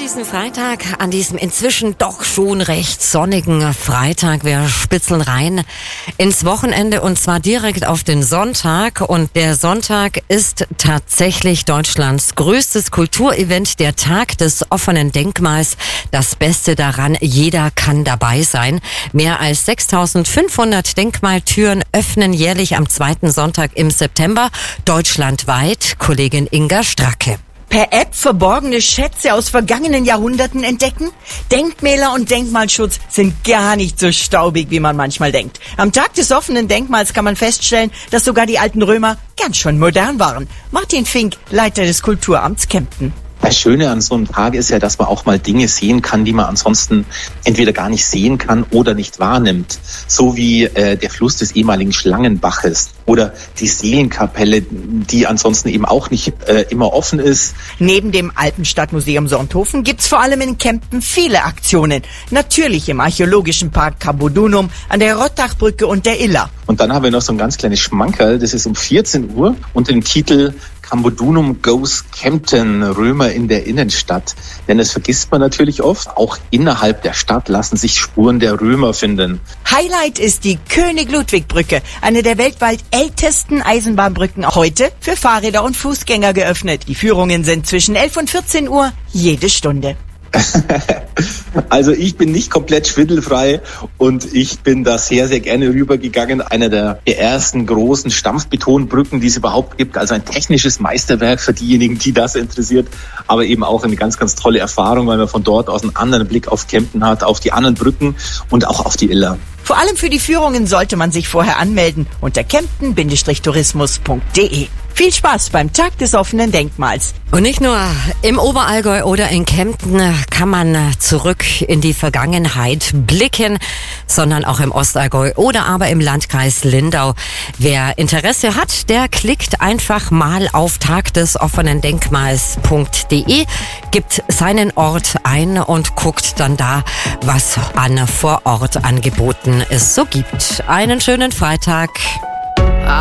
diesem Freitag, an diesem inzwischen doch schon recht sonnigen Freitag. Wir spitzeln rein ins Wochenende und zwar direkt auf den Sonntag. Und der Sonntag ist tatsächlich Deutschlands größtes Kulturevent, der Tag des offenen Denkmals. Das Beste daran, jeder kann dabei sein. Mehr als 6.500 Denkmaltüren öffnen jährlich am zweiten Sonntag im September deutschlandweit. Kollegin Inga Stracke. Per App verborgene Schätze aus vergangenen Jahrhunderten entdecken? Denkmäler und Denkmalschutz sind gar nicht so staubig, wie man manchmal denkt. Am Tag des offenen Denkmals kann man feststellen, dass sogar die alten Römer ganz schön modern waren. Martin Fink, Leiter des Kulturamts Kempten. Das Schöne an so einem Tag ist ja, dass man auch mal Dinge sehen kann, die man ansonsten entweder gar nicht sehen kann oder nicht wahrnimmt. So wie der Fluss des ehemaligen Schlangenbaches oder die Seelenkapelle, die ansonsten eben auch nicht immer offen ist. Neben dem Alpenstadtmuseum Sonthofen gibt's vor allem in Kempten viele Aktionen. Natürlich im archäologischen Park Cambodunum, an der Rottachbrücke und der Iller. Und dann haben wir noch so ein ganz kleines Schmankerl, das ist um 14 Uhr unter dem Titel Cambodunum Goes Kempten, Römer in der Innenstadt. Denn das vergisst man natürlich oft. Auch innerhalb der Stadt lassen sich Spuren der Römer finden. Highlight ist die König-Ludwig-Brücke, eine der weltweit ältesten Eisenbahnbrücken. Heute für Fahrräder und Fußgänger geöffnet. Die Führungen sind zwischen 11 und 14 Uhr jede Stunde. Also ich bin nicht komplett schwindelfrei und ich bin da sehr, sehr gerne rübergegangen. Einer der ersten großen Stampfbetonbrücken, die es überhaupt gibt. Also ein technisches Meisterwerk für diejenigen, die das interessiert. Aber eben auch eine ganz, ganz tolle Erfahrung, weil man von dort aus einen anderen Blick auf Kempten hat, auf die anderen Brücken und auch auf die Iller. Vor allem für die Führungen sollte man sich vorher anmelden unter kempten-tourismus.de. Viel Spaß beim Tag des offenen Denkmals. Und nicht nur im Oberallgäu oder in Kempten kann man zurück in die Vergangenheit blicken, sondern auch im Ostallgäu oder aber im Landkreis Lindau. Wer Interesse hat, der klickt einfach mal auf tagdesoffenendenkmals.de, gibt seinen Ort ein und guckt dann da, was an Vorortangeboten es so gibt. Einen schönen Freitag.